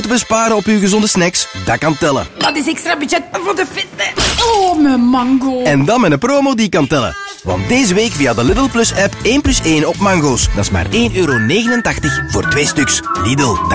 besparen op uw gezonde snacks, dat kan tellen. Dat is extra budget voor de fitness. Oh, mijn mango. En dan met een promo die kan tellen. Want deze week via de Lidl Plus app 1 plus 1 op mango's. Dat is maar €1,89 voor 2 stuks. Lidl, dat